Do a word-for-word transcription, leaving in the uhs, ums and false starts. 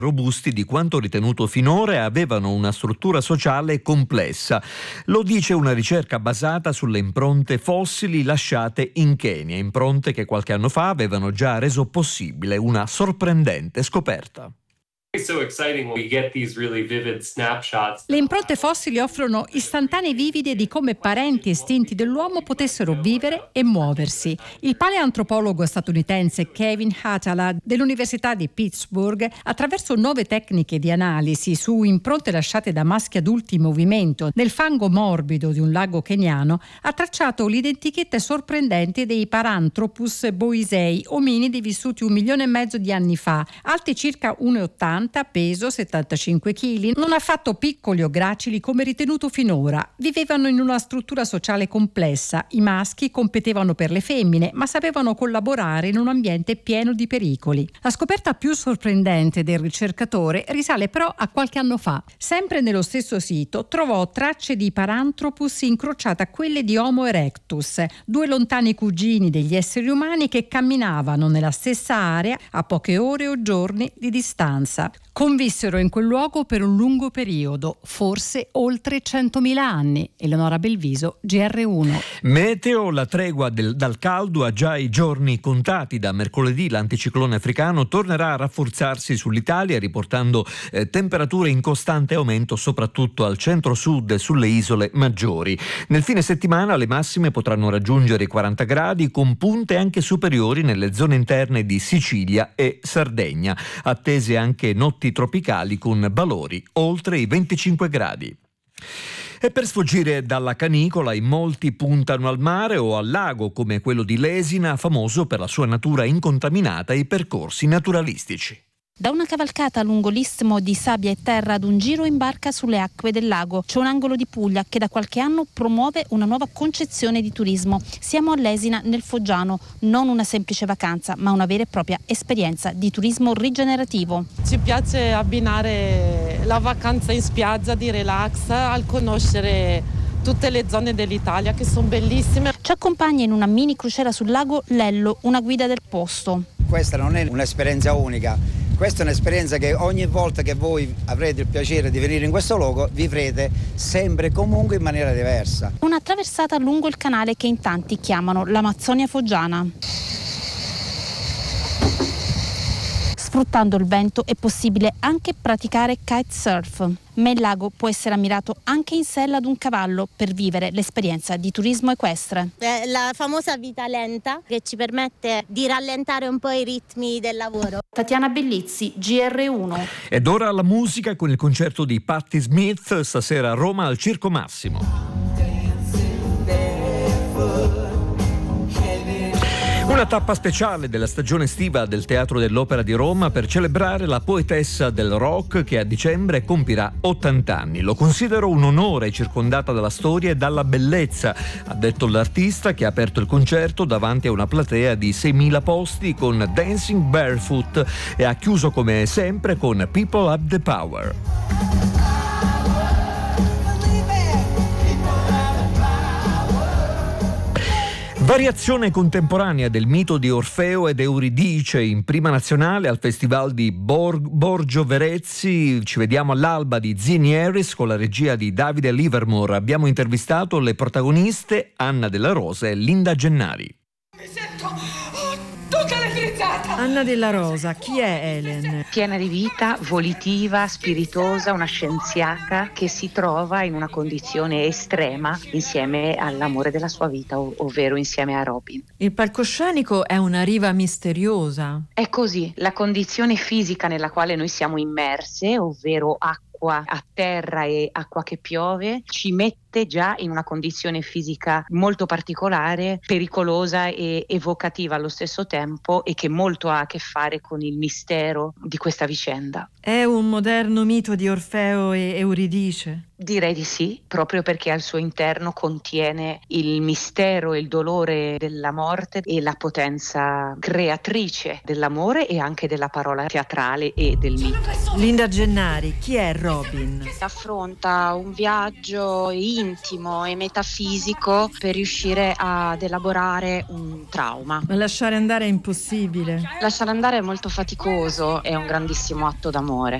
robusti di quanto ritenuto finora e avevano una struttura sociale complessa. Lo dice una ricerca basata sulle impronte fossili lasciate in Kenya, impronte che qualche anno fa avevano già reso possibile una sorprendente scoperta. Le impronte fossili offrono istantanee vivide di come parenti estinti dell'uomo potessero vivere e muoversi. Il paleantropologo statunitense Kevin Hatala dell'Università di Pittsburgh, attraverso nuove tecniche di analisi su impronte lasciate da maschi adulti in movimento nel fango morbido di un lago keniano, ha tracciato l'identikit sorprendente dei Paranthropus boisei, ominidi vissuti un milione e mezzo di anni fa, alti circa uno virgola ottanta, peso settantacinque chili, non affatto piccoli o gracili come ritenuto finora. Vivevano in una struttura sociale complessa. I maschi competevano per le femmine, ma sapevano collaborare in un ambiente pieno di pericoli. La scoperta più sorprendente del ricercatore risale però a qualche anno fa. Sempre nello stesso sito trovò tracce di Paranthropus incrociate a quelle di Homo erectus, due lontani cugini degli esseri umani che camminavano nella stessa area a poche ore o giorni di distanza. Convissero in quel luogo per un lungo periodo, forse oltre centomila anni. Eleonora Belviso, G R uno. Meteo, la tregua del, dal caldo ha già i giorni contati. Da mercoledì l'anticiclone africano tornerà a rafforzarsi sull'Italia, riportando eh, temperature in costante aumento soprattutto al centro-sud e sulle isole maggiori. Nel fine settimana le massime potranno raggiungere i quaranta gradi, con punte anche superiori nelle zone interne di Sicilia e Sardegna. Attese anche notti tropicali con valori oltre i venticinque gradi. E per sfuggire dalla canicola in molti puntano al mare o al lago come quello di Lesina, famoso per la sua natura incontaminata e i percorsi naturalistici. Da una cavalcata lungo l'istmo di sabbia e terra ad un giro in barca sulle acque del lago. C'è un angolo di Puglia che da qualche anno promuove una nuova concezione di turismo. Siamo a Lesina, nel Foggiano, non una semplice vacanza, ma una vera e propria esperienza di turismo rigenerativo. Ci piace abbinare la vacanza in spiaggia di relax al conoscere tutte le zone dell'Italia che sono bellissime. Ci accompagna in una mini crociera sul lago Lello, una guida del posto. Questa non è un'esperienza unica. Questa è un'esperienza che ogni volta che voi avrete il piacere di venire in questo luogo vivrete sempre e comunque in maniera diversa. Una traversata lungo il canale che in tanti chiamano l'Amazzonia foggiana. Sfruttando il vento è possibile anche praticare kitesurf, ma il lago può essere ammirato anche in sella ad un cavallo per vivere l'esperienza di turismo equestre. È la famosa vita lenta che ci permette di rallentare un po' i ritmi del lavoro. Tatiana Bellizzi, G R uno. Ed ora la musica con il concerto di Patti Smith stasera a Roma al Circo Massimo. Una tappa speciale della stagione estiva del Teatro dell'Opera di Roma per celebrare la poetessa del rock che a dicembre compirà ottanta anni. Lo considero un onore, circondata dalla storia e dalla bellezza, ha detto l'artista, che ha aperto il concerto davanti a una platea di seimila posti con Dancing Barefoot e ha chiuso come sempre con People Have the Power. Variazione contemporanea del mito di Orfeo ed Euridice in prima nazionale al Festival di Bor- Borgio Verezzi. Ci vediamo all'alba di Zinieris con la regia di Davide Livermore. Abbiamo intervistato le protagoniste Anna Della Rosa e Linda Gennari. Mi sento oh, tutta elettrizzata. Anna Della Rosa, chi è Helen? Piena di vita, volitiva, spiritosa, una scienziata che si trova in una condizione estrema insieme all'amore della sua vita, ov- ovvero insieme a Robin. Il palcoscenico è una riva misteriosa. È così, la condizione fisica nella quale noi siamo immerse, ovvero acqua a terra e acqua che piove, ci mette già in una condizione fisica molto particolare, pericolosa e evocativa allo stesso tempo, e che molto ha a che fare con il mistero di questa vicenda. È un moderno mito di Orfeo e Euridice? Direi di sì, proprio perché al suo interno contiene il mistero e il dolore della morte e la potenza creatrice dell'amore e anche della parola teatrale e del mito. Linda Gennari, chi è Robin? Affronta un viaggio intimo e metafisico per riuscire ad elaborare un trauma. Ma lasciare andare è impossibile. Lasciare andare è molto faticoso, è un grandissimo atto d'amore.